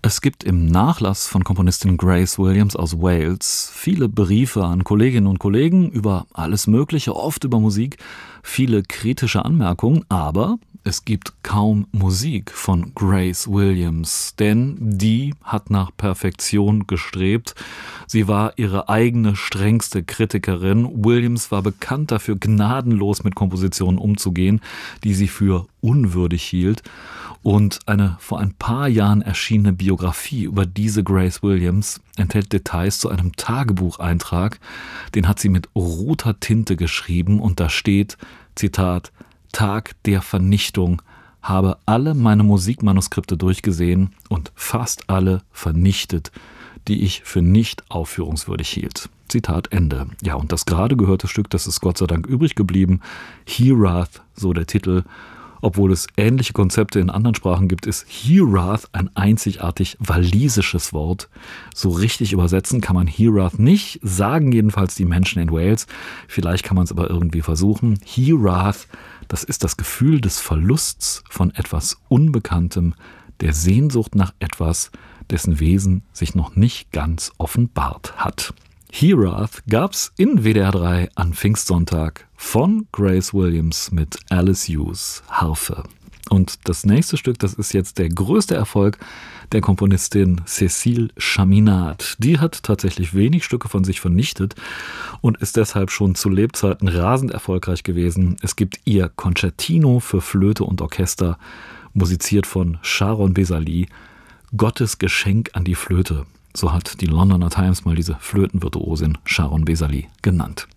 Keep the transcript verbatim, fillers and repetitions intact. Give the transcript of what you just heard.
Es gibt im Nachlass von Komponistin Grace Williams aus Wales viele Briefe an Kolleginnen und Kollegen über alles Mögliche, oft über Musik, viele kritische Anmerkungen, aber es gibt kaum Musik von Grace Williams, denn die hat nach Perfektion gestrebt. Sie war ihre eigene strengste Kritikerin. Williams war bekannt dafür, gnadenlos mit Kompositionen umzugehen, die sie für unwürdig hielt. Und eine vor ein paar Jahren erschienene Biografie über diese Grace Williams enthält Details zu einem Tagebucheintrag. Den hat sie mit roter Tinte geschrieben und da steht, Zitat, Tag der Vernichtung, habe alle meine Musikmanuskripte durchgesehen und fast alle vernichtet, die ich für nicht aufführungswürdig hielt. Zitat Ende. Ja, und das gerade gehörte Stück, das ist Gott sei Dank übrig geblieben. Hiraeth, so der Titel. Obwohl es ähnliche Konzepte in anderen Sprachen gibt, ist Hiraeth ein einzigartig walisisches Wort. So richtig übersetzen kann man Hiraeth nicht, sagen jedenfalls die Menschen in Wales. Vielleicht kann man es aber irgendwie versuchen. Hiraeth, das ist das Gefühl des Verlusts von etwas Unbekanntem, der Sehnsucht nach etwas, dessen Wesen sich noch nicht ganz offenbart hat. Hiraeth gab's in W D R drei an Pfingstsonntag von Grace Williams mit Alice Hughes Harfe. Und das nächste Stück, das ist jetzt der größte Erfolg der Komponistin Cécile Chaminade. Die hat tatsächlich wenig Stücke von sich vernichtet und ist deshalb schon zu Lebzeiten rasend erfolgreich gewesen. Es gibt ihr Concertino für Flöte und Orchester, musiziert von Sharon Bezali, Gottes Geschenk an die Flöte. So hat die Londoner Times mal diese Flötenvirtuosin Sharon Bezali genannt.